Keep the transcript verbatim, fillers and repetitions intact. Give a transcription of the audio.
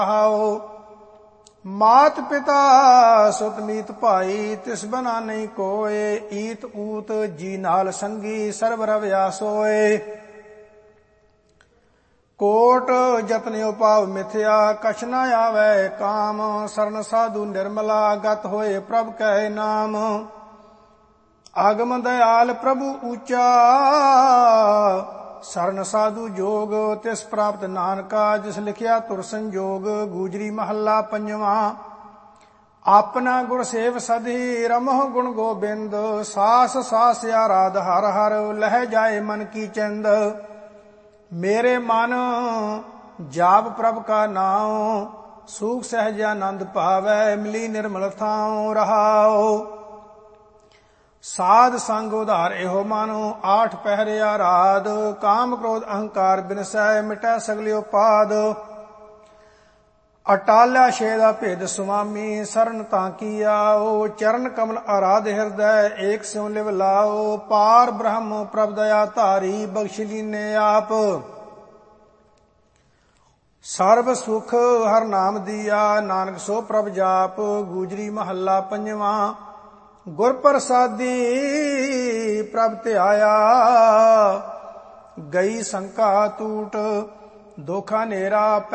मात पिता सुत मीत भाई तिस बना नहीं कोय ईत ऊत जी नाल संगी सर्व रवया सोए कोट जतन उपाव मिथ्या कछ न आवे काम सरन साधु निर्मला गत होए प्रभ कहे नाम आगम दयाल प्रभु ऊंचा सरन साधु जोग तिस प्राप्त नानका जिस लिखिया तुर संजोग गूजरी महला पंजवा अपना गुण सेव सधी रमह गुण गोबिंद सास सास आराध हर हर लह जाए मन की चंद मेरे मन जाप प्रभ का नाम सूख सहज आनंद पावै मिली निर्मल थाओ रहाओ साध संग उधार एहो मानो आठ पहरे आराध काम क्रोध अहंकार बिनसै मिटै सगली उपाद अटाल्या छेदा भेद सुमामी सरन ताकी आओ चरण कमल आराध हृदय एक स्यों लिव लाओ पार ब्रह्म प्रभ दया धारी बख्श लीने आप सर्व सुख हर नाम दिया नानक सो प्रभ जाप गूजरी महला पंजवा गुर प्रसादी प्रभ ध्याया गई शंका टूट दोखा नेरा